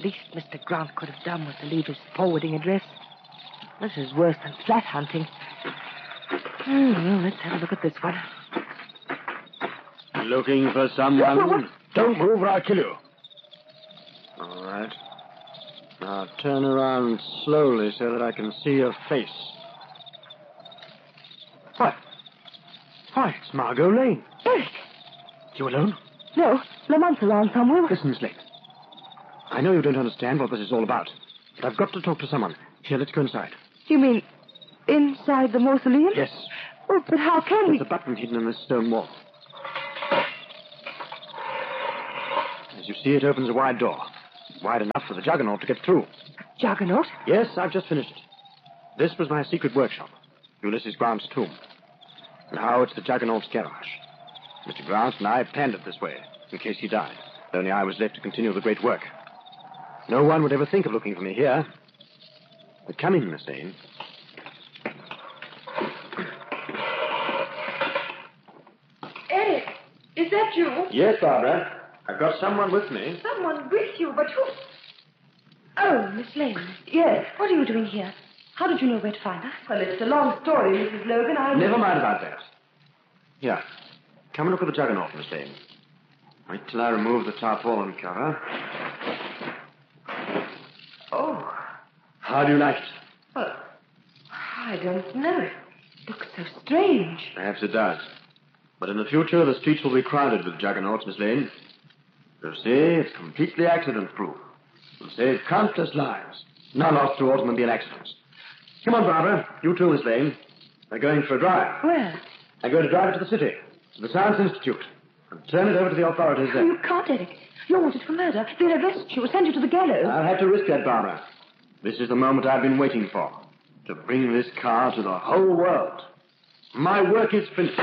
least Mr. Grant could have done was to leave his forwarding address. This is worse than flat hunting. Well, let's have a look at this one. Looking for someone? What? Don't move or I'll kill you. All right. Now turn around slowly so that I can see your face. What? Why, it's Margot Lane. Eric! You alone? No, Lamont's around somewhere. Listen, Miss Lane. I know you don't understand what this is all about, but I've got to talk to someone. Here, let's go inside. You mean inside the mausoleum? Yes. Oh, but how can we... There's a button hidden in this stone wall. As you see, it opens a wide door. Wide enough for the Juggernaut to get through. Juggernaut? Yes, I've just finished it. This was my secret workshop, Ulysses Grant's tomb. Now it's the Juggernaut's garage. Mr. Grant and I planned it this way, in case he died. Only I was left to continue the great work. No one would ever think of looking for me here. But come in, Miss Lane. Eric, is that you? Yes, Barbara. I've got someone with me. Someone with you, but who... Oh, Miss Lane. Yes. What are you doing here? How did you know where to find us? Well, it's a long story, Mrs. Logan. Never mind about that. Here. Come and look at the Juggernaut, Miss Lane. Wait till I remove the tarpaulin cover. Oh. How do you like it? Well, I don't know. It looks so strange. Perhaps it does. But in the future, the streets will be crowded with Juggernauts, Miss Lane. You see, it's completely accident-proof. It will save countless lives, none lost to automobile accidents. Come on, Barbara. You too, Miss Lane. We're going for a drive. Where? I'm going to drive it to the city, to the Science Institute, and turn it over to the authorities there. You can't, Eric. You're wanted for murder. They'll arrest you, send you to the gallows. I'll have to risk that, Barbara. This is the moment I've been waiting for, to bring this car to the whole world. My work is finished.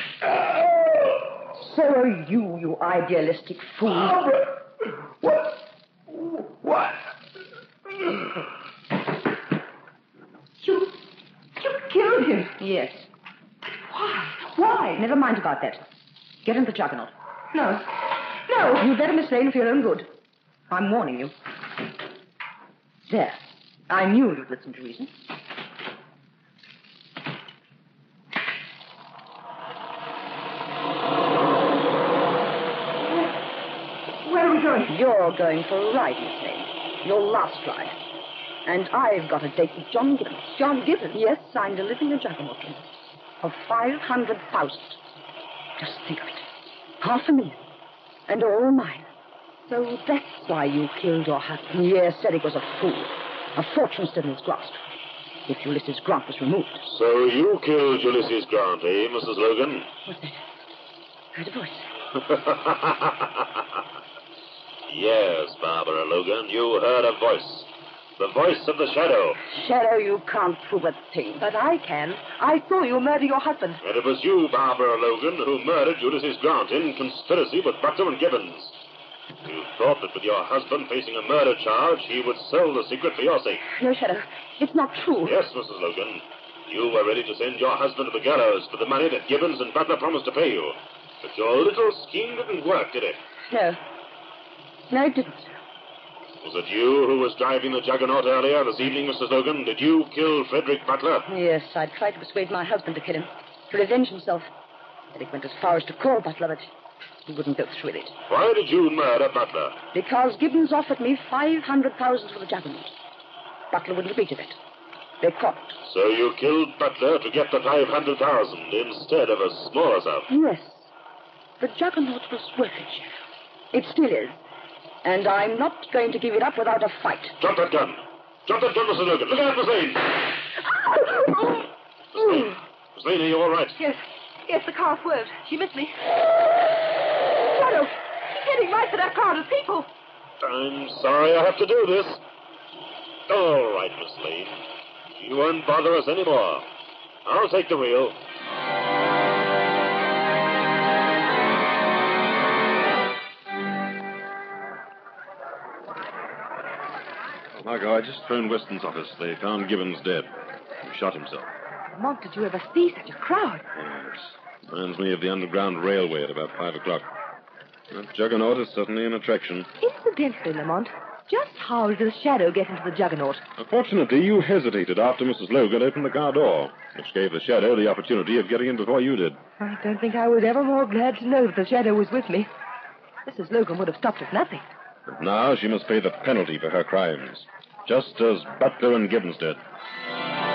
So are you, you idealistic fool. Barbara! What? What? You killed him. Yes. Why? Why? Never mind about that. Get in the Juggernaut. No. No. You'd better, Miss Lane, for your own good. I'm warning you. There. I knew you'd listen to reason. Where are we going? You're going for a ride, Miss Lane. Your last ride. And I've got a date with John Gibbons. John Gibbons? Yes, I'm delivering a Juggernaut to him. Of 500,000. Just think of it. 500,000. And all mine. So that's why you killed your husband. Yes, Eric was a fool. A fortune still in his grasp. If Ulysses Grant was removed. So you killed Ulysses Grant, eh, Mrs. Logan? What's that? Heard a voice. Yes, Barbara Logan, you heard a voice. The voice of the Shadow. Shadow, you can't prove a thing. But I can. I saw you murder your husband. And it was you, Barbara Logan, who murdered Ulysses Grant in conspiracy with Butler and Gibbons. You thought that with your husband facing a murder charge, he would sell the secret for your sake. No, Shadow. It's not true. Yes, Mrs. Logan. You were ready to send your husband to the gallows for the money that Gibbons and Butler promised to pay you. But your little scheme didn't work, did it? No. No, it didn't. Was it you who was driving the Juggernaut earlier this evening, Mrs. Logan? Did you kill Frederick Butler? Yes, I tried to persuade my husband to kill him. To revenge himself. Eric went as far as to call Butler, but he wouldn't go through with it. Why did you murder Butler? Because Gibbons offered me 500,000 for the Juggernaut. Butler wouldn't agree to that. They fought. So you killed Butler to get the 500,000 instead of a smaller sum? Yes. The Juggernaut was worth it, Sheriff. It still is. And I'm not going to give it up without a fight. Drop that gun. Drop that gun, Mrs. Logan. Look out, Miss Lane. Miss Lane, are you all right? Yes. Yes, the car swerved. She missed me. Shadow, she's heading right for that crowd of people. I'm sorry I have to do this. All right, Miss Lane. You won't bother us anymore. I'll take the wheel. Margot, I just phoned Weston's office. They found Gibbons dead. He shot himself. Lamont, did you ever see such a crowd? Yes. Reminds me of the Underground Railway at about 5 o'clock. That Juggernaut is certainly an attraction. Incidentally, Lamont, Just how did the shadow get into the Juggernaut? Fortunately, you hesitated after Mrs. Logan opened the car door, which gave the shadow the opportunity of getting in before you did. I don't think I was ever more glad to know that the shadow was with me. Mrs. Logan would have stopped at nothing. And now she must pay the penalty for her crimes, just as Butler and Gibbons did.